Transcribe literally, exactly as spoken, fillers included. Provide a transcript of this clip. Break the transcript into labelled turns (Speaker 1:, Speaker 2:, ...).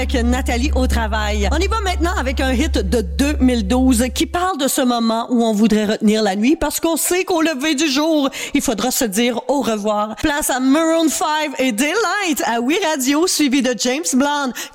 Speaker 1: Avec Nathalie au travail. On y va maintenant avec un hit de deux mille douze qui parle de ce moment où on voudrait retenir la nuit parce qu'on sait qu'au lever du jour, il faudra se dire au revoir. Place à Maroon five et Daylight à Oui Radio, suivi de James Blunt.